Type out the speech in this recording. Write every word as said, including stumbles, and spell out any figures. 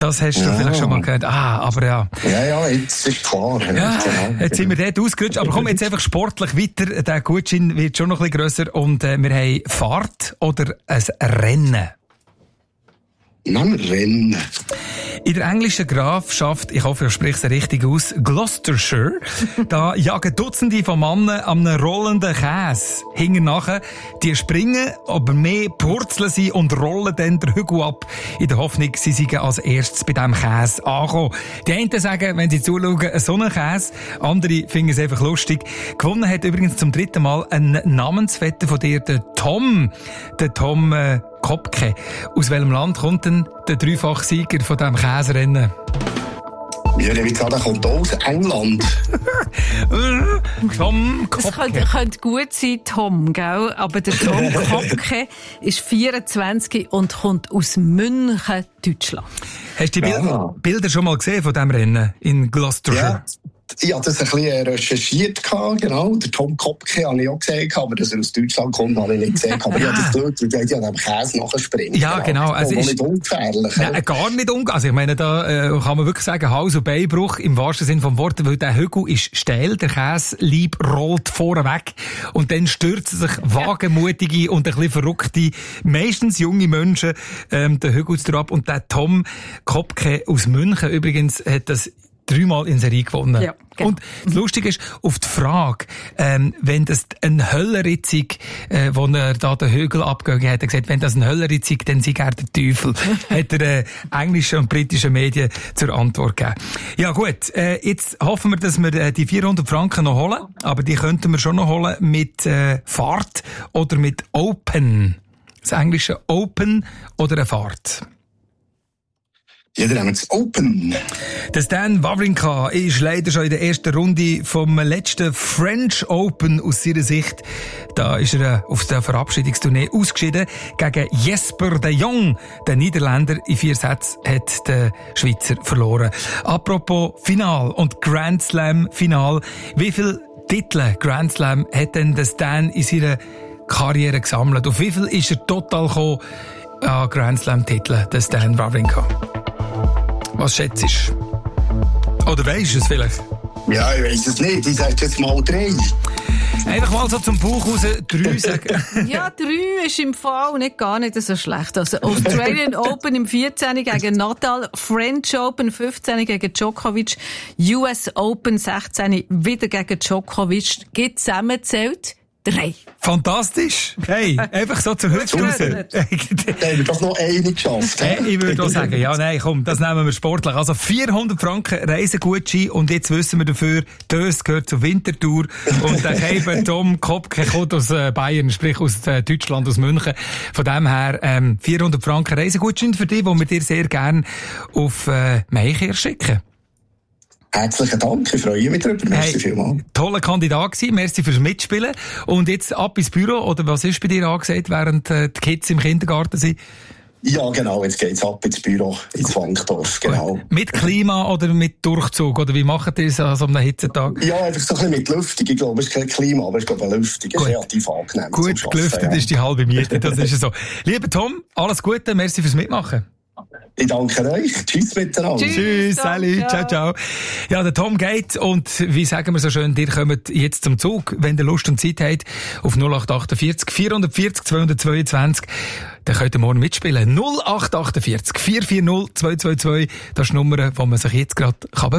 Das hast du ja. vielleicht schon mal gehört. Ah, aber ja. Ja, ja, jetzt ist klar. Ja, ja genau. Jetzt sind wir dort ausgerutscht. Aber komm, jetzt einfach sportlich weiter. Der Gutschein wird schon noch ein bisschen grösser. Und äh, wir haben Fahrt oder ein Rennen. Nein, Rennen. In der englischen Grafschaft, ich hoffe, ich spreche es richtig aus, Gloucestershire, da jagen Dutzende von Männern an einem rollenden Käse hinten nachher. Die springen, aber mehr purzeln sie und rollen dann den Hügel ab, in der Hoffnung, sie seien als erstes bei diesem Käse angekommen. Die einen sagen, wenn sie zuschauen, so einen Käse, andere finden es einfach lustig. Gewonnen hat übrigens zum dritten Mal ein Namensvetter von dir, der Tom. Der Tom äh, Kopke. Aus welchem Land kommt denn der Dreifachsieger von diesem Käserennen? Ja, der Witz, der kommt aus England. Tom Kopke. Es könnte, könnte gut sein, Tom, gell? Aber der Tom Kopke ist vierundzwanzig und kommt aus München, Deutschland. Hast du die ja. Bilder, Bilder schon mal gesehen von diesem Rennen in Gloucestershire? Ja. Ich habe das ein bisschen recherchiert, genau. Der Tom Kopke habe ich auch gesehen, aber dass er aus Deutschland kommt, habe ich nicht gesehen. Aber ich habe das geschaut, weil die an dem Käse nachspringen. Ja, genau. Also ist nicht ungefährlich. Nein, gar nicht ungefährlich. Also ich meine, da äh, kann man wirklich sagen, Hals- und Beinbruch im wahrsten Sinne vom Wort, weil der Hügel ist steil, der Käselieb rollt vorne weg und dann stürzen sich wagemutige und ein bisschen verrückte, meistens junge Menschen ähm, den Hügel ab. Und der Tom Kopke aus München übrigens hat das dreimal in Serie gewonnen. Ja, genau. Und das Lustige ist, auf die Frage, ähm, wenn das ein Höllenritzig, äh, wo er da den Hügel abgegangen hat, er gesagt, wenn das ein Höllenritzig, dann sei er der Teufel. Hat er äh, englische und britische Medien zur Antwort gegeben. Ja gut, äh, jetzt hoffen wir, dass wir äh, die vierhundert Franken noch holen, aber die könnten wir schon noch holen mit äh, Fahrt oder mit Open. Das englische Open oder eine Fahrt. Ja, dann haben wir das Open. Der Stan Wawrinka ist leider schon in der ersten Runde vom letzten French Open aus seiner Sicht. Da ist er auf der Verabschiedungstournee ausgeschieden gegen Jesper de Jong. Der Niederländer in vier Sätzen hat der Schweizer verloren. Apropos Final und Grand Slam Final. Wie viele Titel Grand Slam hat denn der Stan in seiner Karriere gesammelt? Auf wie viel ist er total gekommen an Grand Slam Titeln, der Stan Wawrinka? Was schätzt du? Oder weisst du es vielleicht? Ja, ich weiss es nicht. Ich sage jetzt mal drei. Einfach mal so zum Bauch raus drei sagen. Ja, drei ist im Fall nicht gar nicht so schlecht. Also Australian Open im vierzehn gegen Nadal, French Open fünfzehn gegen Djokovic, U S Open sechzehn wieder gegen Djokovic. Geht zusammengezählt drei. Fantastisch. Hey, einfach so zur Hüfte raus. Haben wir doch noch eine geschafft. Hey, ich würde auch sagen, ja, nein, komm, das nehmen wir sportlich. Also vierhundert Franken Reisegutschein und jetzt wissen wir dafür, das gehört zur Winterthur und der Heiber Tom Kopke kommt aus Bayern, sprich aus Deutschland, aus München. Von dem her ähm, vierhundert Franken Reisegutschein für dich, die wir dir sehr gerne auf äh, Meicher schicken. Herzlichen Dank, ich freue mich darüber. Merci hey, vielmals. Toller Kandidat gewesen, merci fürs Mitspielen. Und jetzt ab ins Büro, oder was ist bei dir angesagt, während äh, die Kids im Kindergarten sind? Ja, genau, jetzt geht's ab ins Büro, ins Wankdorf, genau. Mit Klima oder mit Durchzug, oder wie macht ihr das an so einem Hitzetag? Ja, einfach so ein bisschen mit Lüftung, ich glaube, es ist kein Klima, aber ich glaube, eine Lüftung ist relativ angenehm. Gut, gelüftet ja. Ist die halbe Miete, das ist so. Lieber Tom, alles Gute, merci fürs Mitmachen. Ich danke euch. Tschüss miteinander. Tschüss, Tschüss Sally. Ciao, ciao. Ja, der Tom geht und wie sagen wir so schön, ihr kommt jetzt zum Zug, wenn ihr Lust und Zeit habt, auf null acht achtundvierzig vierhundertvierzig zweihundertzweiundzwanzig. Dann könnt ihr morgen mitspielen. null acht achtundvierzig vier vier null zwei zwei zwei. Das ist die Nummer, die man sich jetzt gerade kann